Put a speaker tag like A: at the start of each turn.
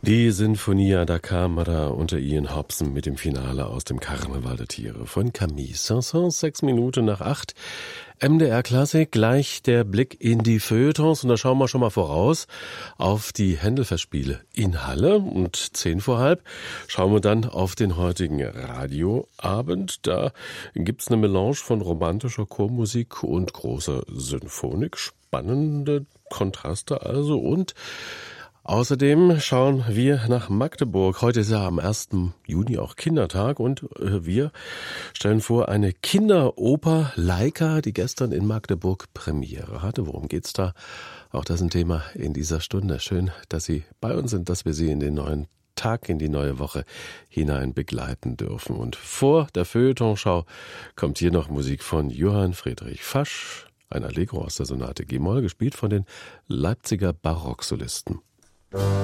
A: Die Sinfonia da Camera unter Ian Hobson mit dem Finale aus dem Karneval der Tiere von Camille Saint-Saëns, 6:06. MDR Klassik, gleich der Blick in die Feuilletons und da schauen wir schon mal voraus auf die Händel-Festspiele in Halle und 10:05 schauen wir dann auf den heutigen Radioabend. Da gibt's eine Melange von romantischer Chormusik und großer Symphonik, spannende Kontraste also und außerdem schauen wir nach Magdeburg. Heute ist ja am 1. Juni auch Kindertag und wir stellen vor eine Kinderoper Laika, die gestern in Magdeburg Premiere hatte. Worum geht's da? Auch das ist ein Thema in dieser Stunde. Schön, dass Sie bei uns sind, dass wir Sie in den neuen Tag, in die neue Woche hinein begleiten dürfen. Und vor der Feuilletonschau kommt hier noch Musik von Johann Friedrich Fasch, ein Allegro aus der Sonate G-Moll, gespielt von den Leipziger Barocksolisten.